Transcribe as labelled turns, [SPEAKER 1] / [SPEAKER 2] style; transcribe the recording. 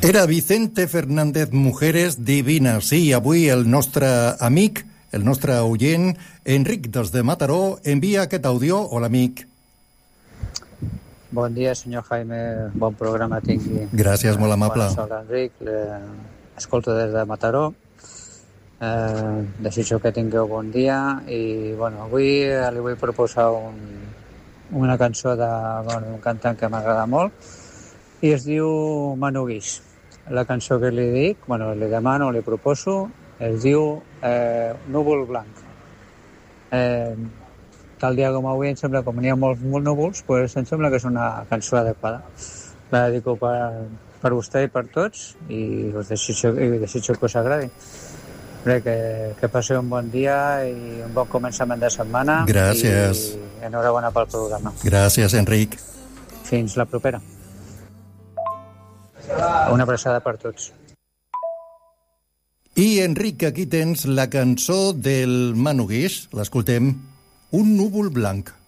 [SPEAKER 1] Era Vicente Fernández, Mujeres Divines. Sí, avui el nostre amic, el nostre oient, Enric des de Mataró, envia aquest àudio. Hola, amic.
[SPEAKER 2] Bon dia, senyor Jaime. Bon programa tingui.
[SPEAKER 1] Gràcies, molt amable.
[SPEAKER 2] Soc l'Enric, l'escolto des de Mataró. Desitjo que tingueu bon dia i avui li vull proposar una cançó d'un cantant que m'agrada molt i es diu Manu Guix. La cançó que li dic, li demano, li proposo, es diu Núvol Blanc. Tal dia com avui, em sembla, com n'hi ha molts núvols, doncs em sembla que és una cançó adequada. La dedico per vostè i per tots i desitjo que us agradi. Que passeu un bon dia i un bon començament de setmana.
[SPEAKER 1] Gràcies.
[SPEAKER 2] I enhorabona pel programa.
[SPEAKER 1] Gràcies, Enric.
[SPEAKER 2] Fins la propera. Una abraçada per tots.
[SPEAKER 1] I, Enric, aquí tens la cançó del Manu Guix. L'escoltem. Un núvol blanc.